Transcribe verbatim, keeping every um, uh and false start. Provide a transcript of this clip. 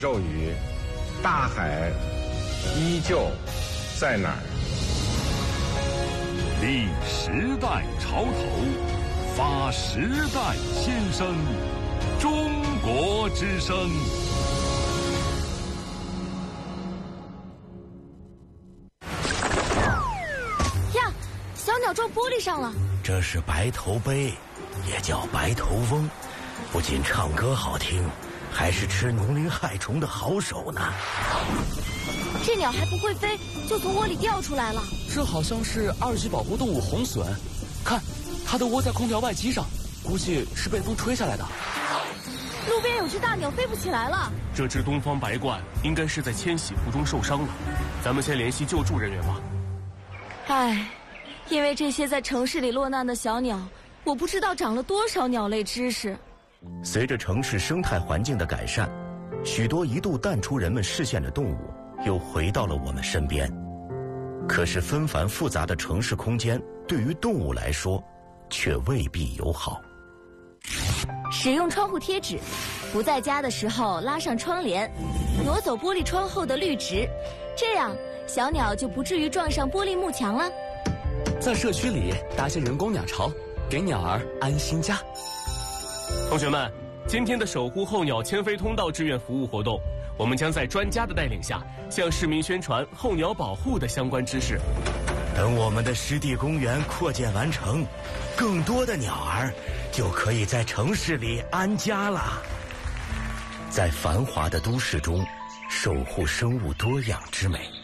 咒语，大海依旧在哪儿？ 立时代潮头，发时代新声，中国之声。 呀，小鸟撞玻璃上了。 这是白头鹎，也叫白头翁，不仅唱歌好听，还是吃农林害虫的好手呢。 这鸟还不会飞，就从窝里掉出来了。 这好像是二级保护动物红隼，看，它都窝在空调外机上，估计是被风吹下来的。 路边有只大鸟飞不起来了。 这只东方白鹳应该是在迁徙途中受伤了，咱们先联系救助人员吧。 唉，因为这些在城市里落难的小鸟，我不知道长了多少鸟类知识。 随着城市生态环境的改善，许多一度淡出人们视线的动物又回到了我们身边。可是纷繁复杂的城市空间对于动物来说却未必友好。 使用窗户贴纸，不在家的时候拉上窗帘，挪走玻璃窗后的绿植，这样小鸟就不至于撞上玻璃幕墙了。 在社区里搭些人工鸟巢，给鸟儿安心家。 同学们，今天的守护候鸟迁飞通道志愿服务活动，我们将在专家的带领下，向市民宣传候鸟保护的相关知识。 等我们的湿地公园扩建完成，更多的鸟儿就可以在城市里安家了。在繁华的都市中，守护生物多样之美。